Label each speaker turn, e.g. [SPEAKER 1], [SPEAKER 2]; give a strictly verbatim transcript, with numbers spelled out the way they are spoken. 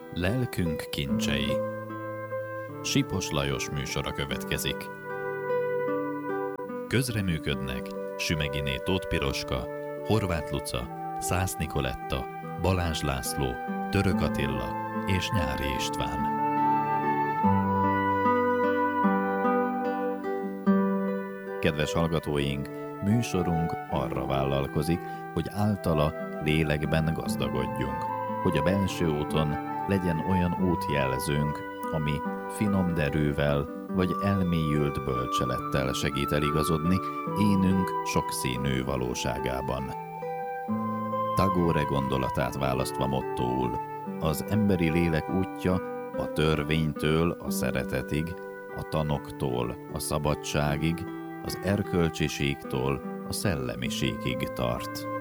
[SPEAKER 1] Lelkünk kincsei. Sipos Lajos műsora következik. Közreműködnek Sümeginé Tóth Piroska, Horváth Luca, Szász Nikoletta, Balázs László, Török Attila és Nyári István. Kedves hallgatóink, műsorunk arra vállalkozik, hogy általa lélekben gazdagodjunk, hogy a belső úton legyen olyan útjelzőnk, ami finom derűvel vagy elmélyült bölcselettel segít eligazodni énünk sokszínű valóságában. Tagore gondolatát választva mottóul, az emberi lélek útja a törvénytől a szeretetig, a tanoktól a szabadságig, az erkölcsiségtől a szellemiségig tart.